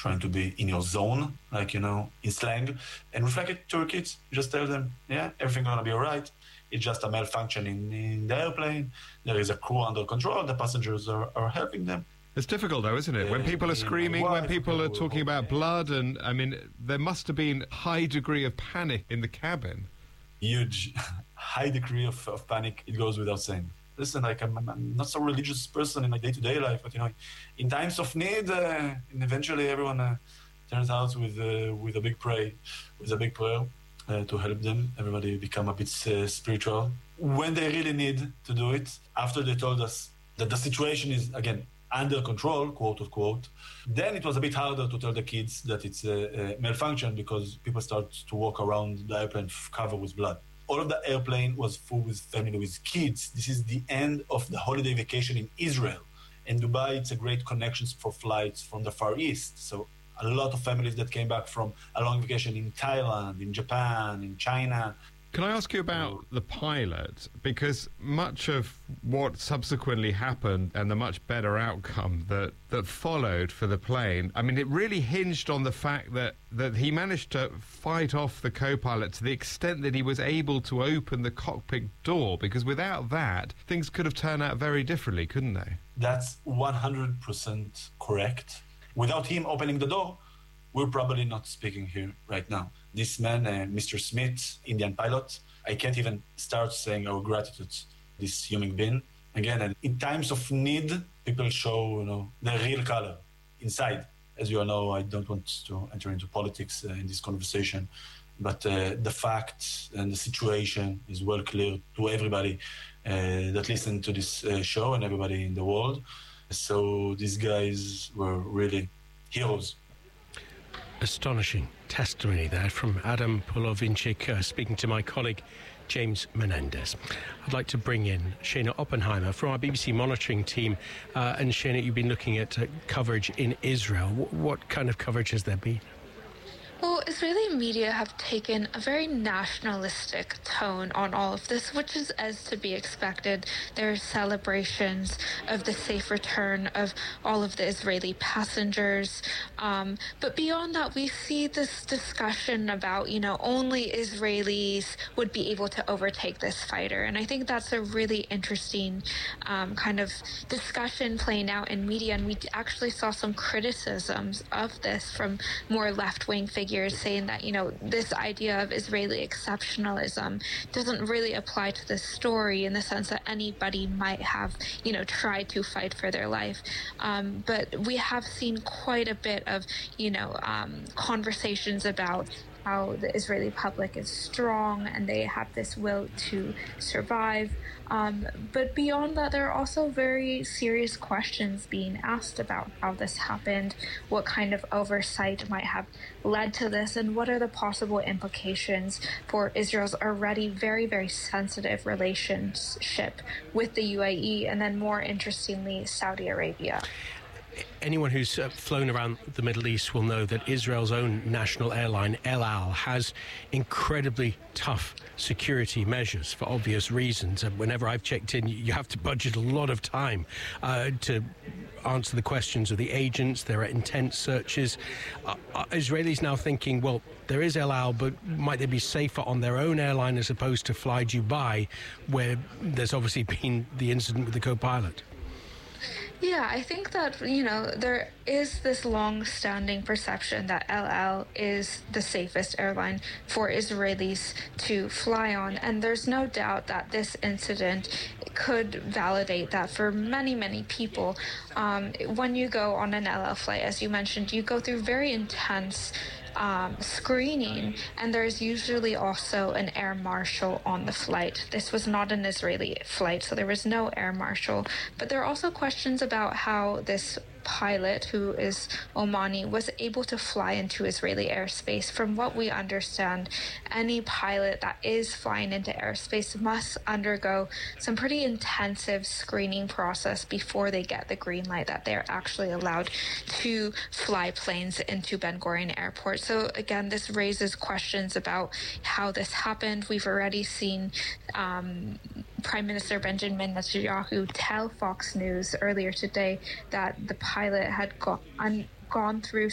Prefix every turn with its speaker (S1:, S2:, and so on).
S1: trying to be in your zone, like, in slang, and reflect it to your kids. Just tell them, yeah, everything's gonna be all right. It's just a malfunction in the airplane. There is a crew under control. The passengers are helping them.
S2: It's difficult, though, isn't it? When people are screaming, when people are talking about blood, and, there must have been a high degree of panic in the cabin.
S1: Huge, high degree of panic, it goes without saying. Listen, like, I'm not so religious person in my day-to-day life, but, in times of need, and eventually everyone turns out with a big prayer, to help them. Everybody become a bit spiritual. When they really need to do it, after they told us that the situation is, again, under control, quote unquote, then it was a bit harder to tell the kids that it's a malfunction, because people start to walk around the airplane covered with blood. All of the airplane was full with family, with kids. This is the end of the holiday vacation in Israel. And Dubai, it's a great connection for flights from the Far East. So a lot of families that came back from a long vacation in Thailand, in Japan, in China.
S2: Can I ask you about the pilot? Because much of what subsequently happened and the much better outcome that followed for the plane, it really hinged on the fact that he managed to fight off the co-pilot to the extent that he was able to open the cockpit door, because without that, things could have turned out very differently, couldn't they?
S1: That's 100% correct. Without him opening the door, we're probably not speaking here right now. This man, Mr. Smith, Indian pilot, I can't even start saying our gratitude to this human being. Again, in times of need, people show, their real color inside. As you all know, I don't want to enter into politics in this conversation, but the fact and the situation is well clear to everybody that listen to this show and everybody in the world. So these guys were really heroes.
S3: Astonishing testimony there from Adam Polovinchik, speaking to my colleague James Menendez. I'd like to bring in Shana Oppenheimer from our BBC monitoring team. And Shana, you've been looking at coverage in Israel. What kind of coverage has there been?
S4: Well, Israeli media have taken a very nationalistic tone on all of this, which is as to be expected. There are celebrations of the safe return of all of the Israeli passengers. But beyond that, we see this discussion about, only Israelis would be able to overtake this fighter. And I think that's a really interesting kind of discussion playing out in media. And we actually saw some criticisms of this from more left-wing figures, saying that, this idea of Israeli exceptionalism doesn't really apply to this story, in the sense that anybody might have, tried to fight for their life. But we have seen quite a bit of, conversations about how the Israeli public is strong and they have this will to survive. But beyond that, there are also very serious questions being asked about how this happened, what kind of oversight might have led to this, and what are the possible implications for Israel's already very, very sensitive relationship with the UAE, and then more interestingly, Saudi Arabia.
S3: Anyone who's flown around the Middle East will know that Israel's own national airline, El Al, has incredibly tough security measures for obvious reasons. And whenever I've checked in, you have to budget a lot of time to answer the questions of the agents. There are intense searches. Israelis now thinking, well, there is El Al, but might they be safer on their own airline as opposed to Fly Dubai, where there's obviously been the incident with the co-pilot?
S4: Yeah, I think that, there is this long-standing perception that El Al is the safest airline for Israelis to fly on. And there's no doubt that this incident could validate that for many, many people. When you go on an El Al flight, as you mentioned, you go through very intense screening, and there's usually also an air marshal on the flight. This was not an Israeli flight, so there was no air marshal. But there are also questions about how this pilot, who is Omani, was able to fly into Israeli airspace. From what we understand, any pilot that is flying into airspace must undergo some pretty intensive screening process before they get the green light that they're actually allowed to fly planes into Ben Gurion Airport. So again, this raises questions about how this happened. We've already seen Prime Minister Benjamin Netanyahu tell Fox News earlier today that the pilot had gone through